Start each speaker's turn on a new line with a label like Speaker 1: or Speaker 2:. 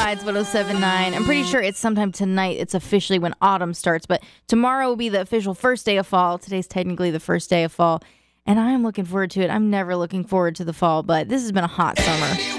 Speaker 1: Aloha, it's 1079. I'm pretty sure it's sometime tonight. It's officially when autumn starts, but tomorrow will be the official first day of fall. Today's technically the first day of fall, and I am looking forward to it. I'm never looking forward to the fall, but this has been a hot summer.